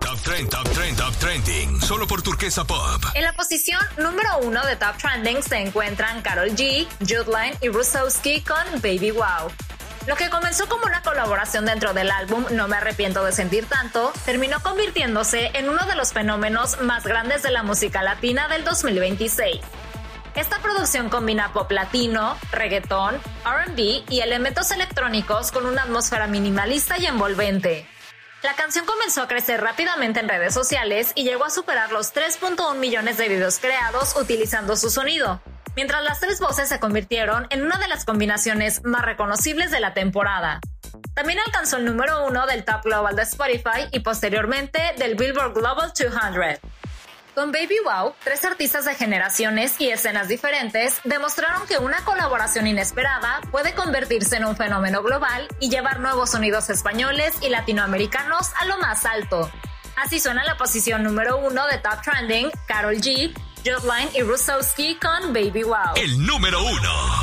Top Trending. Solo por Turquesa Pop. En la posición número 1 de Top Trending se encuentran Karol G, Judline y Rusowski con Baby Wow. Lo que comenzó como una colaboración dentro del álbum No me arrepiento de sentir tanto, terminó convirtiéndose en uno de los fenómenos más grandes de la música latina del 2026. Esta producción combina pop latino, reggaetón, R&B y elementos electrónicos con una atmósfera minimalista y envolvente. La canción comenzó a crecer rápidamente en redes sociales y llegó a superar los 3.1 millones de videos creados utilizando su sonido, mientras las tres voces se convirtieron en una de las combinaciones más reconocibles de la temporada. También alcanzó el número 1 del Top Global de Spotify y posteriormente del Billboard Global 200. Con Baby Wow, tres artistas de generaciones y escenas diferentes demostraron que una colaboración inesperada puede convertirse en un fenómeno global y llevar nuevos sonidos españoles y latinoamericanos a lo más alto. Así suena la posición número 1 de Top Trending, Karol G, Judline y Rusowski con Baby Wow. El número 1.